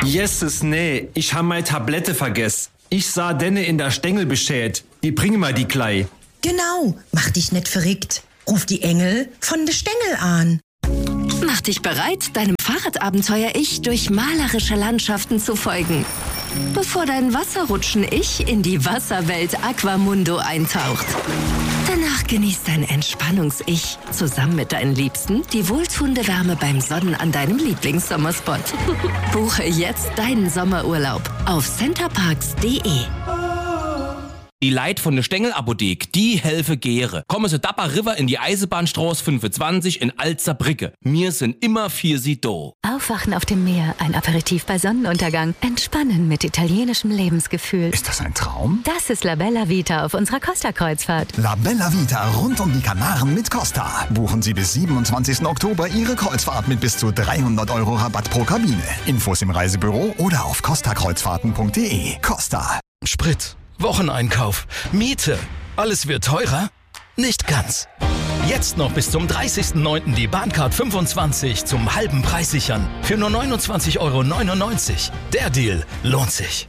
Jesses, nee, ich hab meine Tablette vergessen. Ich sah denne in der Stängel beschädigt. Die bringen mal die Klei. Genau, mach dich nicht verrückt. Ruf die Engel von der Stängel an. Mach dich bereit, deinem Fahrradabenteuer-Ich durch malerische Landschaften zu folgen. Bevor dein Wasserrutschen-Ich in die Wasserwelt Aquamundo eintaucht. Danach genießt dein Entspannungs-Ich zusammen mit deinen Liebsten die wohltuende Wärme beim Sonnen an deinem Lieblingssommerspot. Buche jetzt deinen Sommerurlaub auf centerparks.de. Die Leit von der Stengel-Apothek, die helfe Gere. Kommen Sie Dapper River in die Eisenbahnstraße 25 in Alzerbrücke. Wir sind immer für Sie da. Aufwachen auf dem Meer, ein Aperitif bei Sonnenuntergang, entspannen mit italienischem Lebensgefühl. Ist das ein Traum? Das ist La Bella Vita auf unserer Costa-Kreuzfahrt. La Bella Vita rund um die Kanaren mit Costa. Buchen Sie bis 27. Oktober Ihre Kreuzfahrt mit bis zu 300 € Rabatt pro Kabine. Infos im Reisebüro oder auf costakreuzfahrten.de. Costa. Sprit, Wocheneinkauf, Miete. Alles wird teurer? Nicht ganz. Jetzt noch bis zum 30.09. die Bahncard 25 zum halben Preis sichern. Für nur 29,99 €. Der Deal lohnt sich.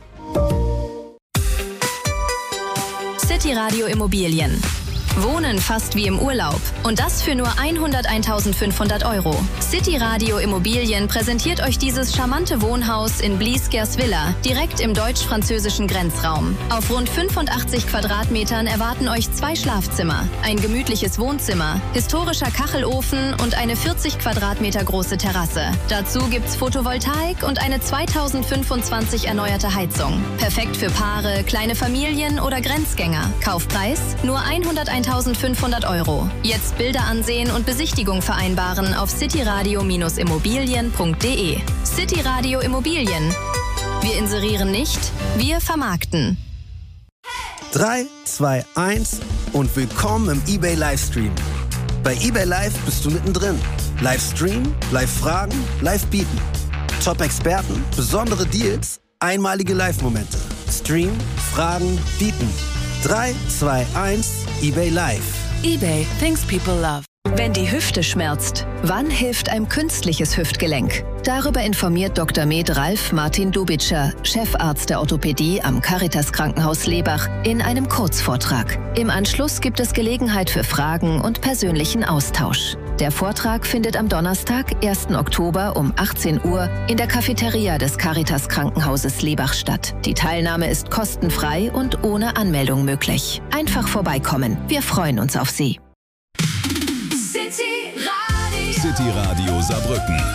City Radio Immobilien. Wohnen fast wie im Urlaub. Und das für nur 101.500 €. City Radio Immobilien präsentiert euch dieses charmante Wohnhaus in Blieskers Villa, direkt im deutsch-französischen Grenzraum. Auf rund 85 Quadratmetern erwarten euch 2 Schlafzimmer, ein gemütliches Wohnzimmer, historischer Kachelofen und eine 40 Quadratmeter große Terrasse. Dazu gibt's Photovoltaik und eine 2025 erneuerte Heizung. Perfekt für Paare, kleine Familien oder Grenzgänger. Kaufpreis nur 101.500 €. Jetzt Bilder ansehen und Besichtigung vereinbaren auf cityradio-immobilien.de. City Radio Immobilien. Wir inserieren nicht, wir vermarkten. 3, 2, 1 und willkommen im eBay Livestream. Bei eBay Live bist du mittendrin. Livestream, Live-Fragen, Live-Bieten. Top-Experten, besondere Deals, einmalige Live-Momente. Stream, Fragen, Bieten. 3, 2, 1, eBay Live. eBay, things people love. Wenn die Hüfte schmerzt, wann hilft ein künstliches Hüftgelenk? Darüber informiert Dr. Med Ralf Martin Dubitscher, Chefarzt der Orthopädie am Caritas Krankenhaus Lebach, in einem Kurzvortrag. Im Anschluss gibt es Gelegenheit für Fragen und persönlichen Austausch. Der Vortrag findet am Donnerstag, 1. Oktober um 18 Uhr in der Cafeteria des Caritas Krankenhauses Lebach statt. Die Teilnahme ist kostenfrei und ohne Anmeldung möglich. Einfach vorbeikommen. Wir freuen uns auf Sie. City Radio Saarbrücken.